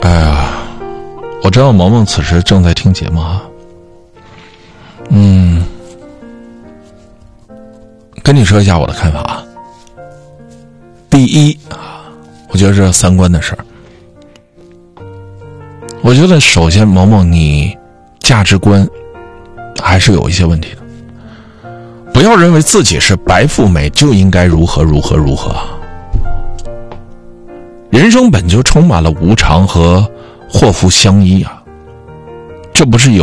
哎呀，我知道萌萌此时正在听节目啊。跟你说一下我的看法啊。第一啊，我觉得这是三观的事儿。我觉得首先萌萌你价值观还是有一些问题的，不要认为自己是白富美就应该如何如何如何。人生本就充满了无常和祸福相依啊，这不是有